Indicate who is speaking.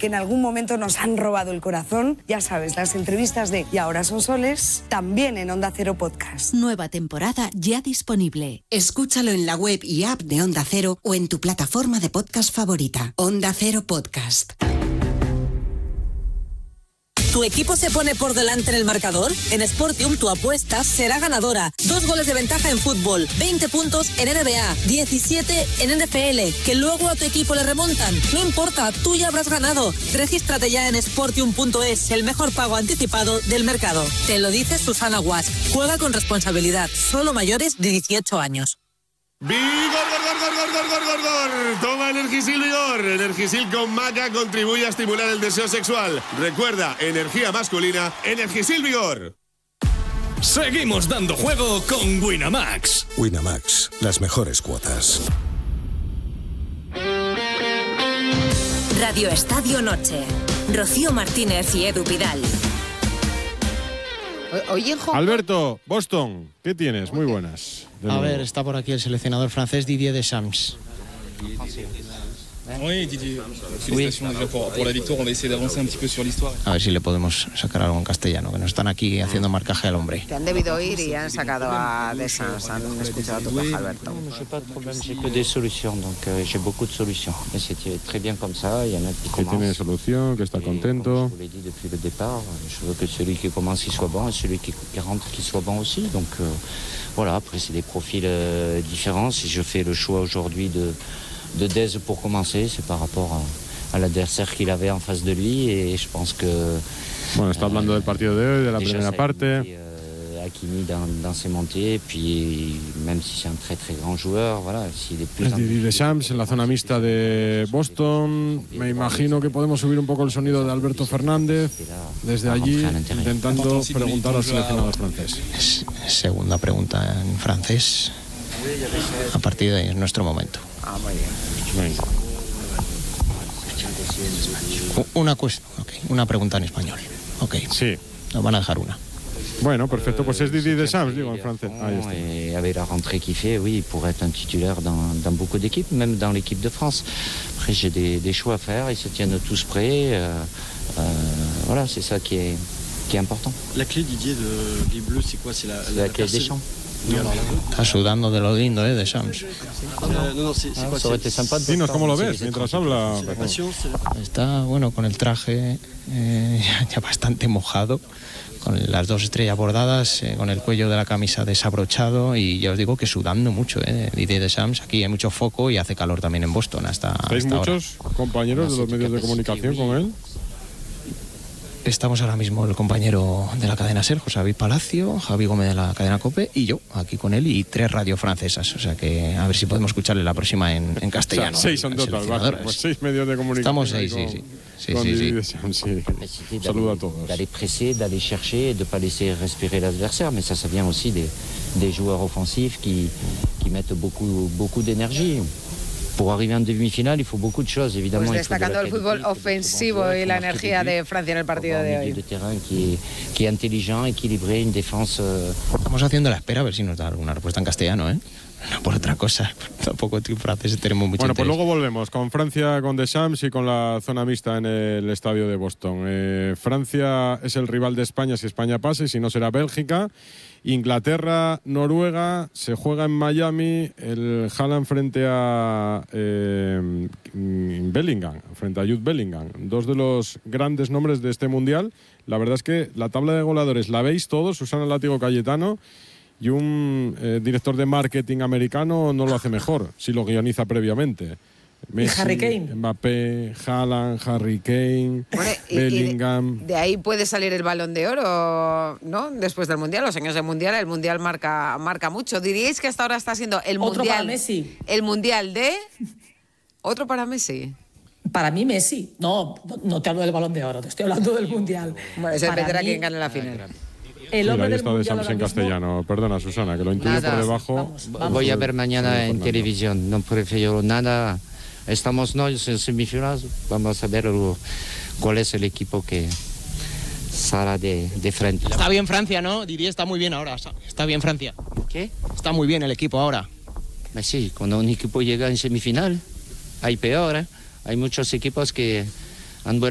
Speaker 1: que en algún momento nos han robado el corazón. Ya sabes, las entrevistas de Y ahora son soles, también en Onda Cero Podcast.
Speaker 2: Nueva temporada ya disponible.
Speaker 3: Escúchalo en la web y app de Onda Cero o en tu plataforma de podcast favorita. Onda Cero Podcast.
Speaker 4: ¿Tu equipo se pone por delante en el marcador? En Sportium tu apuesta será ganadora. 2 goles de ventaja en fútbol, 20 puntos en NBA, 17 en NFL, que luego a tu equipo le remontan. No importa, tú ya habrás ganado. Regístrate ya en Sportium.es, el mejor pago anticipado del mercado. Te lo dice Susana Guas. Juega con responsabilidad, solo mayores de 18 años.
Speaker 5: ¡Vigor! Toma Energisil Vigor. Energisil con maca contribuye a estimular el deseo sexual. Recuerda, energía masculina, Energisil Vigor.
Speaker 6: Seguimos dando juego con Winamax.
Speaker 7: Winamax, las mejores cuotas.
Speaker 8: Radio Estadio Noche. Rocío Martínez y Edu Pidal.
Speaker 9: Oye,
Speaker 10: Alberto, Boston, ¿qué tienes? Muy buenas.
Speaker 11: A ver, está por aquí el seleccionador francés Didier Deschamps.
Speaker 12: Oui, Didier. Félicitations déjà pour la victoire. On va essayer d'avancer un petit peu sur l'histoire.
Speaker 11: A ver si le podemos sacar algo en castellano, que nos están aquí haciendo marcaje al hombre.
Speaker 9: Te han debido oír y han sacado a Deschamps. Han escuchado tu queja, Alberto.
Speaker 13: No j'ai pas de problème, j'ai que des solutions, donc j'ai beaucoup de solutions. Mais c'était très bien comme ça. Il y en a qui
Speaker 10: que tiene solución, que está contento.
Speaker 13: Je vous l'ai dit depuis le départ, je veux que celui qui commence il soit bon et celui qui rentre qu'il soit bon aussi. Donc voilà, après c'est des profils différents. Si je fais le choix aujourd'hui de Dez pour commencer, c'est par rapport à l'adversaire qu'il avait en face de lui et je pense que...
Speaker 10: Bueno, está hablando del partido de hoy, de la primera parte.
Speaker 13: Hakimi dans ses montées, puis même si c'est un très très grand joueur, voilà, s'il est plus...
Speaker 10: Didier Deschamps en la zona mixta de Boston. Me imagino que podemos subir un poco el sonido de Alberto Fernández desde allí, intentando preguntar al seleccionador francés.
Speaker 11: Segunda pregunta en francés. A partir de ahí es nuestro momento.
Speaker 9: Ah, muy bien.
Speaker 11: Una pregunta en español. Ok.
Speaker 10: Sí.
Speaker 11: Nos van a dejar una.
Speaker 10: Bueno, perfecto. Pues es Didier Deschamps, digo, en francés. Ahí está.
Speaker 13: Et avec la rentrée qu'il fait, oui, il pourrait être un titulaire dans beaucoup d'équipes, même dans l'équipe de France. Après, j'ai des choix à faire. Ils se tiennent tous prêts. Voilà, c'est ça qui est important.
Speaker 14: La clé, Didier, des Bleus, c'est quoi? C'est
Speaker 13: la clé des champs.
Speaker 11: Está sudando de lo lindo, de Shams.
Speaker 14: No, c'est quoi?
Speaker 13: Ça aurait été sympa de...
Speaker 10: Dinos cómo lo ves mientras habla.
Speaker 11: Está, bueno, con el traje ya bastante mojado, con las 2 estrellas bordadas, con el cuello de la camisa desabrochado y ya os digo que sudando mucho, Didier Deschamps. Aquí hay mucho foco y hace calor también en Boston hasta
Speaker 10: muchos
Speaker 11: ahora.
Speaker 10: Compañeros de los medios de comunicación con él?
Speaker 11: Estamos ahora mismo el compañero de la cadena SER, José David Palacio, Javi Gómez de la cadena COPE y yo aquí con él y 3 radios francesas. O sea que a ver si podemos escucharle la próxima en castellano.
Speaker 10: O sea, 6 en total, pues 6 medios de comunicación.
Speaker 11: Estamos 6,
Speaker 13: sí.
Speaker 10: Saludo a todos.
Speaker 13: D'aller presser, d'aller chercher, de ne pas laisser respirer l'adversaire, mais ça vient aussi des joueurs offensifs qui mettent beaucoup d'énergie. Pour arriver en demi-finale, il faut beaucoup de choses, évidemment.
Speaker 9: Pues destacando el fútbol ofensivo y la energía de Francia en el partido de hoy.
Speaker 13: Un milieu de terrain qui est intelligent, équilibré, une défense...
Speaker 11: Estamos haciendo la espera a ver si nos da alguna respuesta en castellano, ¿eh? No por otra cosa, tampoco en francés tenemos mucho
Speaker 10: Bueno,
Speaker 11: interés.
Speaker 10: pues luego volvemos con Francia, con Deschamps y con la zona mixta en el estadio de Boston. Francia es el rival de España si España pasa y si no será Bélgica. Inglaterra, Noruega, se juega en Miami, el Haaland frente a Bellingham, frente a Jude Bellingham, 2 de los grandes nombres de este Mundial. La verdad es que la tabla de goleadores la veis todos, Susana Látigo Cayetano, y un director de marketing americano no lo hace mejor, si lo guioniza previamente. Messi,
Speaker 15: Harry Kane.
Speaker 10: Mbappé, Haaland, Harry Kane, Bellingham.
Speaker 9: De ahí puede salir el Balón de Oro, ¿no? Después del Mundial, los años del Mundial, el Mundial marca mucho. ¿Diríais que hasta ahora está siendo el
Speaker 15: Otro
Speaker 9: Mundial?
Speaker 15: para Messi.
Speaker 9: El Mundial de... ¿Otro para Messi?
Speaker 15: Para mí Messi. No te hablo del Balón de Oro, te estoy hablando del Mundial.
Speaker 9: Bueno, se
Speaker 15: Para
Speaker 9: dependerá
Speaker 15: mí,
Speaker 9: quién gane la final.
Speaker 15: El hombre
Speaker 10: Mira, ahí
Speaker 15: del
Speaker 10: está
Speaker 15: Mundial
Speaker 10: Deschamps
Speaker 15: ahora
Speaker 10: en
Speaker 15: mismo...
Speaker 10: castellano. Perdona, Susana, que lo intuyo por debajo.
Speaker 13: Voy a ver mañana en televisión, no prefiero nada. Estamos en semifinales, vamos a ver cuál es el equipo que sale de frente.
Speaker 11: Está bien Francia, ¿no? Didier está muy bien ahora. Está bien Francia.
Speaker 13: ¿Qué?
Speaker 11: Está muy bien el equipo ahora.
Speaker 13: Sí, cuando un equipo llega en semifinal, hay peor, ¿eh? Hay muchos equipos que han